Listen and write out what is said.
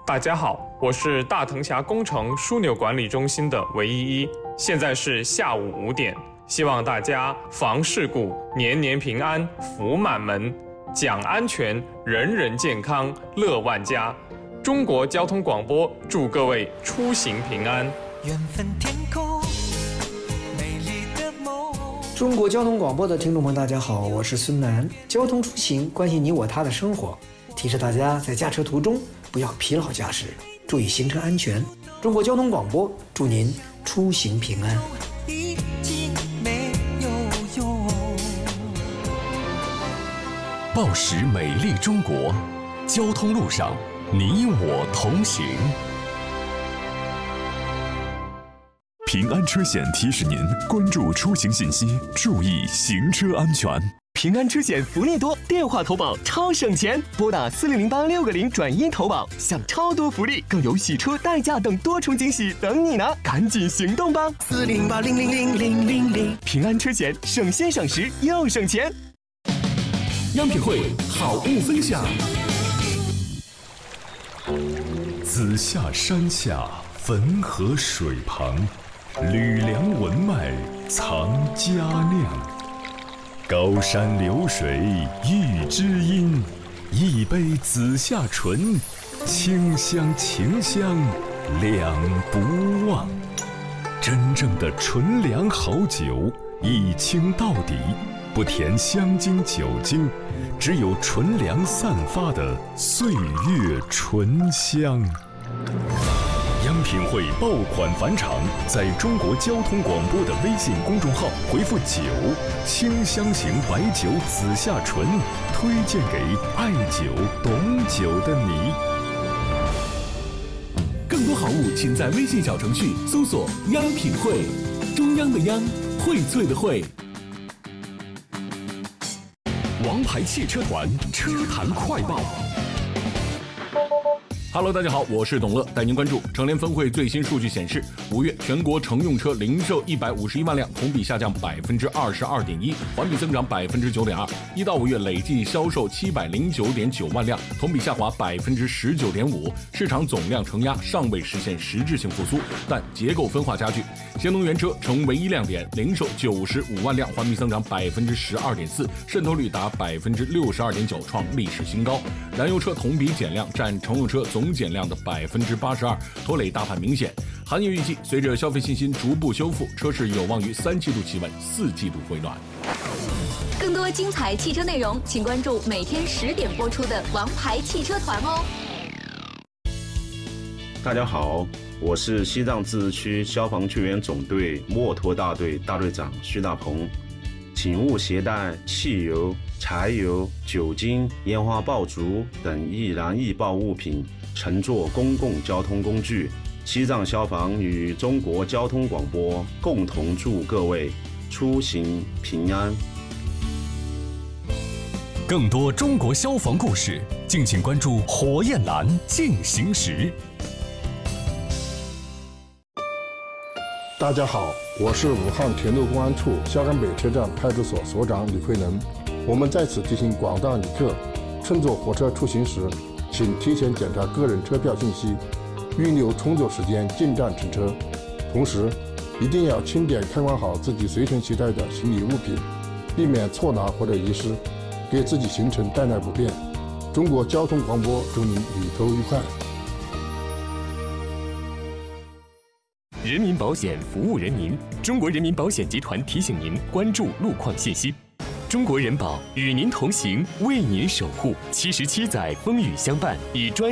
大家好，我是大藤峡工程枢纽管理中心的韦依依，现在是下午5点，希望大家防事故，年年平安，福满门，讲安全，人人健康，乐万家。中国交通广播祝各位出行平安。 缘分天空，美丽的梦。 中国交通广播的听众朋友，大家好，我是孙楠。交通出行关心你我他的生活，提示大家在驾车途中不要疲劳驾驶，注意行车安全。中国交通广播祝您出行平安。 已经没有用。 报时美丽中国，交通路上你我同行。 平安车险提示您关注出行信息，注意行车安全。 平安车险福利多，电话投保超省钱，拨打4008-6个0转1投保，享超多福利，更有洗车、代驾等多重惊喜等你呢！赶紧行动吧！408000000。平安车险，省心省时又省钱。 央品汇好物分享。 子夏山下，汾河水旁，吕梁文脉藏佳酿。高山流水遇知音，一杯子夏醇，清香情香两不忘。真正的纯粮好酒，一清到底，不填香精酒精，只有纯粮散发的岁月醇香。央品汇爆款返场，在中国交通广播的微信公众号回复9，清香型白酒紫夏醇，推荐给爱酒懂酒的你。 更多好物，请在微信小程序搜索“央品汇”，中央的央，荟萃的荟。 王牌汽车团车坛快报。 Hello， 大家好，我是董乐，带您关注乘联分会最新数据显示，5月全国乘用车零售151万辆，同比下降22.1%，环比增长9.2%。1到5月累计销售709.9万辆，同比下滑19.5%。市场总量承压尚未实现实质性复苏，但结构分化加剧。新能源车成唯一亮点，零售95万辆，环比增长12.4%，渗透率达62.9%，创历史新高。燃油车同比减量，占乘用车总减量的82%，拖累大盘明显。行业预计，随着消费信心逐步修复，车市有望于3季度企稳，4季度回暖。 更多精彩汽车内容，请关注每天10点播出的《王牌汽车团》哦。 大家好，我是西藏自治区消防救援总队墨脱大队大队长徐大鹏，请勿携带汽油、柴油、酒精、烟花爆竹等易燃易爆物品乘坐公共交通工具。西藏消防与中国交通广播共同祝各位出行平安。 更多中国消防故事，敬请关注火焰蓝进行时。 大家好，我是武汉铁路公安处萧岗北车站派出所所长李慧能。我们在此提醒广大旅客，乘坐火车出行时，请提前检查个人车票信息，预留充足时间进站乘车。同时，一定要清点看管好自己随身携带的行李物品，避免错拿或者遗失，给自己行程带来不便。中国交通广播祝您旅途愉快。 人民保险服务人民，中国人民保险集团提醒您关注路况信息。中国人保与您同行，为您守护，77载风雨相伴，以专